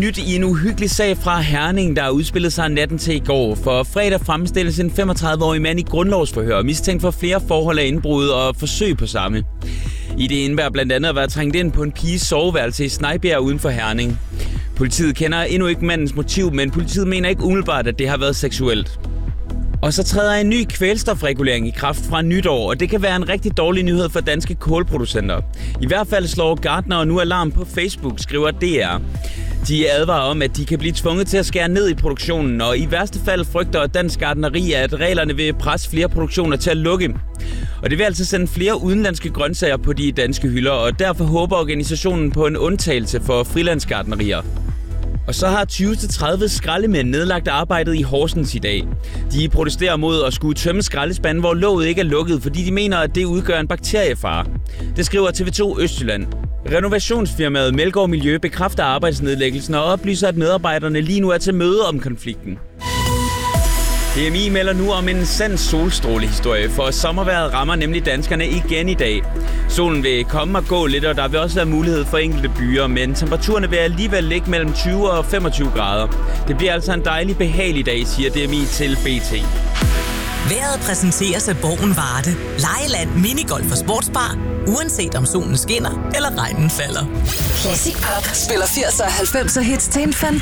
nyt i en uhyggelig sag fra Herning, der udspillede sig natten til i går. For fredag fremstilles en 35-årig mand i grundlovsforhør, mistænkt for flere forhold af indbrud og forsøg på samme. I det indebærer blandt andet at være trængt ind på en piges soveværelse i Snejbjerg uden for Herning. Politiet kender endnu ikke mandens motiv, men politiet mener ikke umiddelbart, at det har været seksuelt. Og så træder en ny kvælstofregulering i kraft fra nytår, og det kan være en rigtig dårlig nyhed for danske kålproducenter. I hvert fald slår gartnere nu alarm på Facebook, skriver DR. De advarer om, at de kan blive tvunget til at skære ned i produktionen, og i værste fald frygter Dansk Gartneri, at reglerne vil presse flere produktioner til at lukke. Og det vil altså sende flere udenlandske grøntsager på de danske hylder, og derfor håber organisationen på en undtagelse for frilandsgartnerier. Og så har 20-30 skraldemænd nedlagt arbejdet i Horsens i dag. De protesterer mod at skulle tømme skraldespanden, hvor låget ikke er lukket, fordi de mener, at det udgør en bakteriefare. Det skriver TV2 Østjylland. Renovationsfirmaet Melgaard Miljø bekræfter arbejdsnedlæggelsen og oplyser, at medarbejderne lige nu er til møde om konflikten. DMI melder nu om en sand solstrålehistorie, for sommervejret rammer nemlig danskerne igen i dag. Solen vil komme og gå lidt, og der vil også være mulighed for enkelte byer, men temperaturerne vil alligevel ligge mellem 20 og 25 grader. Det bliver altså en dejlig behagelig dag, siger DMI til BT. Vejret præsenteres af Borgen Varde. Lejeland, minigolf og sportsbar. Uanset om solen skinner eller regnen falder. Classic Pop spiller 80'er og 90'er hits til en fantastisk